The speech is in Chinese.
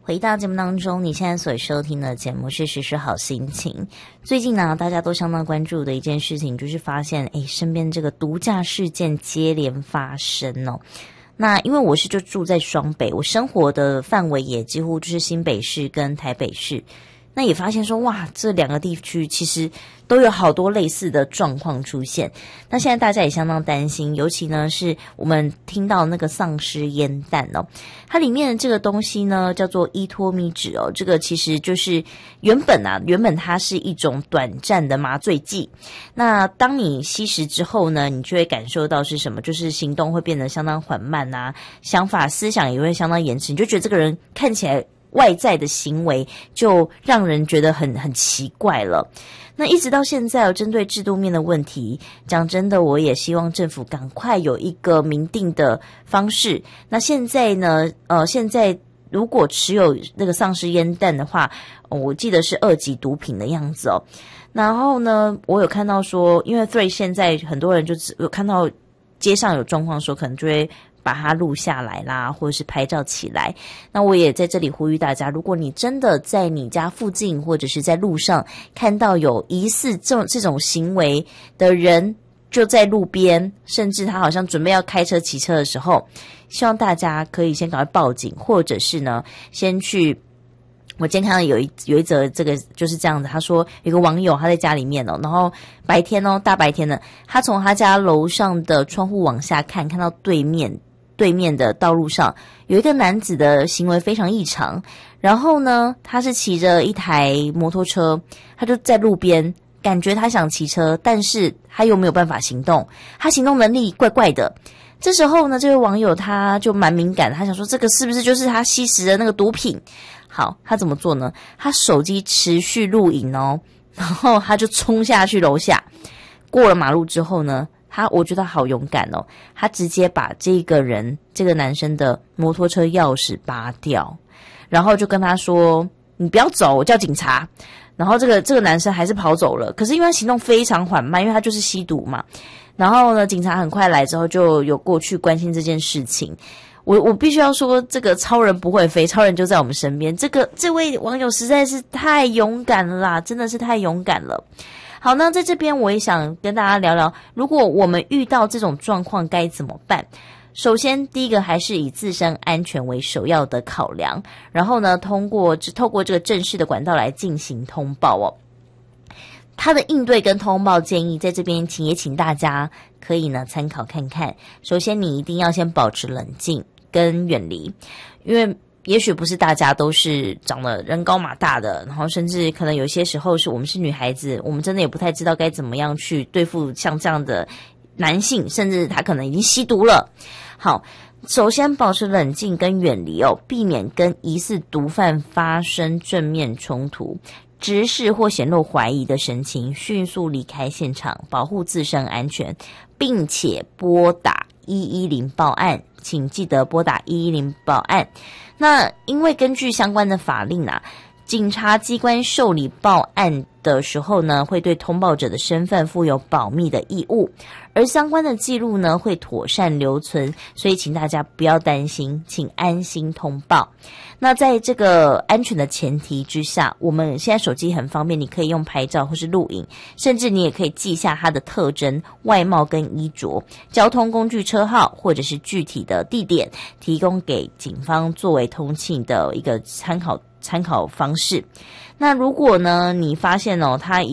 回到节目当中，你现在所收听的节目是时时好心情。最近呢，大家都相当关注的一件事情，就是发现身边这个毒驾事件接连发生哦。那因为我就住在双北，我生活的范围也几乎就是新北市跟台北市。那也发现说，哇，这两个地区其实都有好多类似的状况出现。那现在大家也相当担心，尤其呢是我们听到那个丧尸烟弹哦，它里面的这个东西呢叫做依托咪酯哦，这个其实就是原本它是一种短暂的麻醉剂。那当你吸食之后呢，你就会感受到是什么，就是行动会变得相当缓慢啊，想法思想也会相当延迟，你就觉得这个人看起来外在的行为就让人觉得很奇怪了。那一直到现在针对制度面的问题，讲真的，我也希望政府赶快有一个明定的方式。那现在呢，现在如果持有那个丧尸烟弹的话，我记得是2级毒品的样子哦。然后呢，我有看到说，因为所以现在很多人就有看到街上有状况说，可能就会把它录下来啦，或者是拍照起来。那我也在这里呼吁大家，如果你真的在你家附近或者是在路上看到有疑似这种行为的人就在路边，甚至他好像准备要开车骑车的时候，希望大家可以先赶快报警，或者是呢先去。我今天看到有一则这个就是这样子，他说有个网友他在家里面哦，然后白天哦，大白天的，他从他家楼上的窗户往下看到对面的道路上有一个男子的行为非常异常，然后呢他是骑着一台摩托车，他就在路边，感觉他想骑车，但是他又没有办法行动，他行动能力怪怪的。这时候呢，这位网友他就蛮敏感，他想说这个是不是就是他吸食的那个毒品。好，他怎么做呢？他手机持续录影哦，然后他就冲下去楼下，过了马路之后呢，我觉得好勇敢哦，他直接把这个男生的摩托车钥匙拔掉，然后就跟他说你不要走，我叫警察。然后这个男生还是跑走了，可是因为他行动非常缓慢，因为他就是吸毒嘛。然后呢，警察很快来之后就有过去关心这件事情。我必须要说，这个超人不会飞，超人就在我们身边。这位网友实在是太勇敢了啦，真的是太勇敢了。好，那在这边我也想跟大家聊聊，如果我们遇到这种状况该怎么办。首先第一个还是以自身安全为首要的考量，然后呢透过这个正式的管道来进行通报哦。他的应对跟通报建议在这边请大家可以呢参考看看。首先你一定要先保持冷静跟远离，因为也许不是大家都是长得人高马大的，然后甚至可能有些时候是我们是女孩子，我们真的也不太知道该怎么样去对付像这样的男性，甚至他可能已经吸毒了。好，首先保持冷静跟远离哦，避免跟疑似毒贩发生正面冲突，直视或显露怀疑的神情，迅速离开现场，保护自身安全，并且拨打110报案，请记得拨打110报案。那因为根据相关的法令啊，警察机关受理报案的时候呢，会对通报者的身份负有保密的义务，而相关的记录呢会妥善留存，所以请大家不要担心，请安心通报。那在这个安全的前提之下，我们现在手机很方便，你可以用拍照或是录影，甚至你也可以记下它的特征、外貌跟衣着、交通工具车号或者是具体的地点，提供给警方作为通缉的一个参考方式。那如果呢你发现他